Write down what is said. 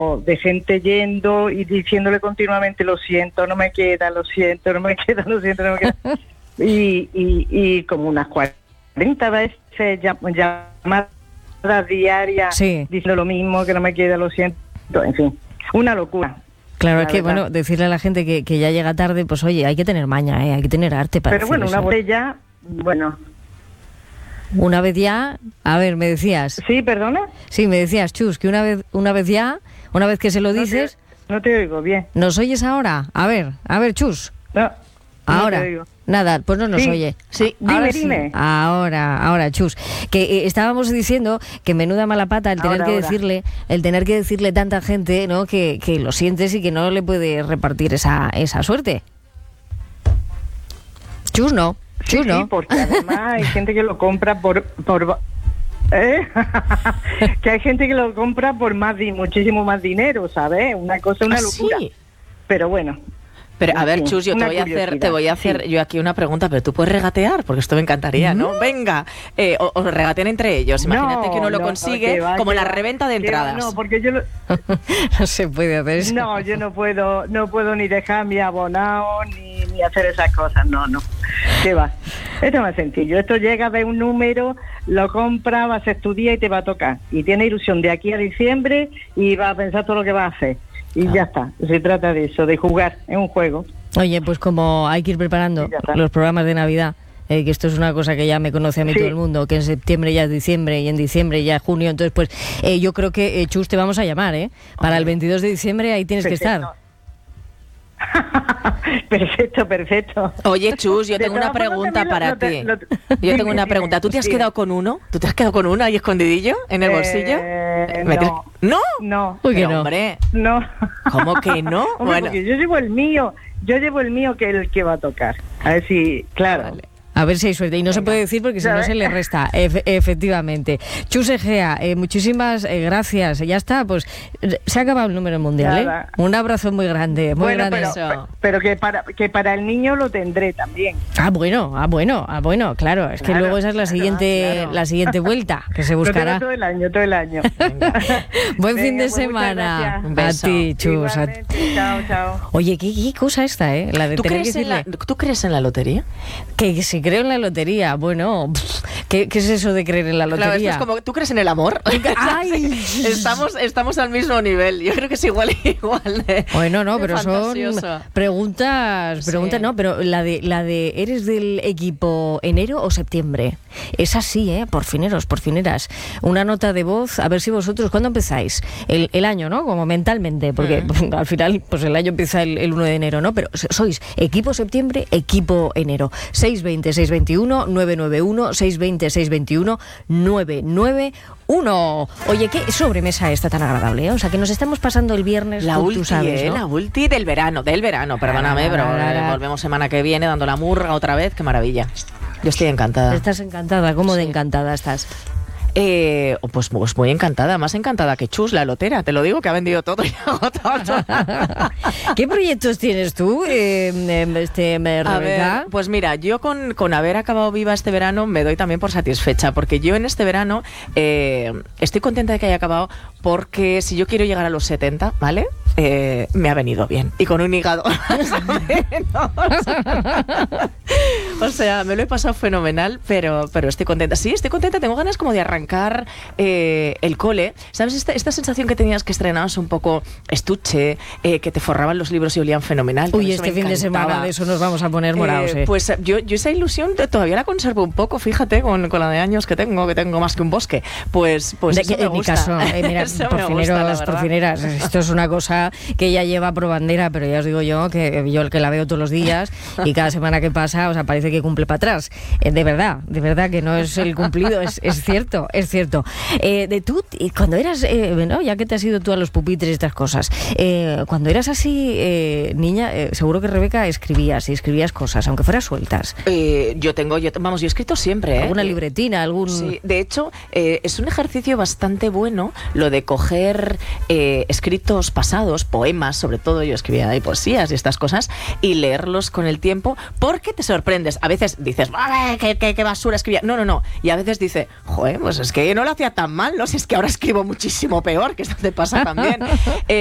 de gente yendo y diciéndole continuamente lo siento, no me queda, lo siento, no me queda, lo siento, no me queda. y como unas 40 veces llamadas diarias diciendo lo mismo, que no me queda, lo siento, en fin, una locura. Claro, es que, bueno, decirle a la gente que ya llega tarde, pues oye, hay que tener maña, hay que tener arte para Pero bueno, eso. una botella, bueno... Una vez ya, a ver, me decías... Sí, ¿perdona? Sí, me decías, Chus, que una vez ya, una vez que se lo dices... No te oigo bien. ¿Nos oyes ahora? A ver, Chus. No, ahora. No te oigo. Nada, pues no nos oye. Sí, dime. Sí. Ahora, Chus. Que estábamos diciendo que menuda mala pata el tener que decirle tanta gente, ¿no? Que lo sientes y que no le puede repartir esa suerte. Chus, no. Chus, no. Sí, porque además hay gente que lo compra por que hay gente que lo compra por muchísimo más dinero, ¿sabes? Una cosa, una locura. ¿Sí? Pero bueno. Pero a ver, Chus, yo te voy a hacer yo aquí una pregunta, pero tú puedes regatear, porque esto me encantaría, ¿no? Venga, o regatean entre ellos. Imagínate que uno lo consigue como la reventa de entradas. No, porque yo no se puede hacer eso. No, yo no puedo ni dejar mi abonado ni hacer esas cosas, no. ¿Qué va? Esto es más sencillo. Esto llega, ve un número, lo compra, vas a estudiar y te va a tocar. Y tiene ilusión de aquí a diciembre y va a pensar todo lo que va a hacer. Y ya está, se trata de eso, de jugar, es un juego. Oye, pues como hay que ir preparando los programas de Navidad, que esto es una cosa que ya me conoce a mí todo el mundo, que en septiembre ya es diciembre y en diciembre ya es junio, entonces pues yo creo que, Chus, te vamos a llamar, para el 22 de diciembre ahí tienes que estar. Perfecto. Oye, Chus, yo tengo una pregunta para ti. Yo tengo una pregunta. ¿Tú te has quedado con uno? ¿Tú te has quedado con uno ahí escondidillo en el bolsillo? No. ¿No? Uy, pero, no. Hombre. No. ¿Cómo que no? Hombre, porque yo llevo el mío que es el que va a tocar. A ver si, claro. Vale. A ver si hay suerte. Y no se puede decir porque si no se le resta. Efectivamente. Chus Egea, muchísimas gracias. Ya está, pues se ha acabado el número mundial. Un abrazo muy grande, muy grande. Pero que para el niño lo tendré también. Bueno, claro. Es que luego esa es la siguiente vuelta que se buscará. Todo el año. Buen fin de semana. Un beso. A ti, Chus. Chao. Oye, ¿qué cosa esta, la de tener que decirle? ¿Tú crees en la lotería? Que si creo en la lotería, bueno, ¿qué es eso de creer en la lotería? Claro, esto es como, ¿tú crees en el amor? ¡Ay! Estamos al mismo nivel. Yo creo que es igual. Bueno, no, pero son preguntas, no, pero la de ¿eres del equipo enero o septiembre? Es así, por fineros, por fineras. Una nota de voz, a ver si vosotros, ¿cuándo empezáis? El año, ¿no? Como mentalmente, porque al final, pues el año empieza el 1 de enero, ¿no? Pero sois equipo septiembre, equipo enero. 620-621, 991, 620-621, 991. Oye, qué sobremesa esta tan agradable, ¿eh? O sea, que nos estamos pasando el viernes, la tú sabes, ¿no? La ulti del verano, perdóname, pero volvemos semana que viene dando la murga otra vez, qué maravilla. Yo estoy encantada. Estás encantada, ¿cómo de encantada estás? Pues muy encantada, más encantada que Chus, la lotera, te lo digo, que ha vendido todo y ha agotado. ¿Qué proyectos tienes tú, Rebeca? A ver, pues mira, yo con haber acabado viva este verano me doy también por satisfecha, porque yo en este verano estoy contenta de que haya acabado, porque si yo quiero llegar a los 70, ¿vale? Me ha venido bien, y con un hígado o sea, me lo he pasado fenomenal, pero estoy contenta. Sí, estoy contenta, tengo ganas como de arrancar el cole. ¿Sabes? Esta sensación que tenías que estrenabas un poco estuche, que te forraban los libros y olían fenomenal. Uy, este fin de semana de eso nos vamos a poner morados. Pues yo esa ilusión todavía la conservo un poco, fíjate, con la de años que tengo más que un bosque. Pues eso me gusta. En mi caso, mira, por fineras, esto es una cosa que ella lleva por bandera, pero ya os digo yo que el que la veo todos los días y cada semana que pasa, o sea, parece que cumple para atrás. De verdad que no es el cumplido, es cierto. De tú, cuando eras, bueno, ya que te has ido tú a los pupitres y estas cosas, cuando eras así, niña, seguro que Rebeca escribías cosas, aunque fueras sueltas. Yo he escrito siempre. ¿Alguna libretina? Sí, de hecho, es un ejercicio bastante bueno lo de coger escritos pasados, poemas, sobre todo yo escribía ahí poesías y estas cosas, y leerlos con el tiempo, porque te sorprendes. a veces dices, qué basura escribía. No. Y a veces dice, joder, pues es que no lo hacía tan mal, no sé, es que ahora escribo muchísimo peor, que esto te pasa también.